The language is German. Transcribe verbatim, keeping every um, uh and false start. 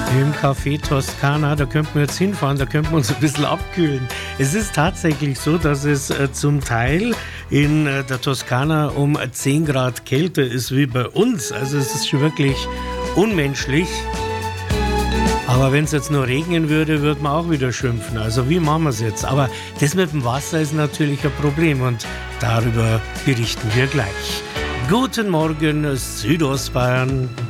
Im Café Toskana, da könnten wir jetzt hinfahren, da könnten wir uns ein bisschen abkühlen. Es ist tatsächlich so, dass es äh, zum Teil in äh, der Toskana um zehn Grad kälter ist wie bei uns. Also es ist schon wirklich unmenschlich. Aber wenn es jetzt nur regnen würde, würde man auch wieder schimpfen. Also wie machen wir es jetzt? Aber das mit dem Wasser ist natürlich ein Problem und darüber berichten wir gleich. Guten Morgen, Südostbayern.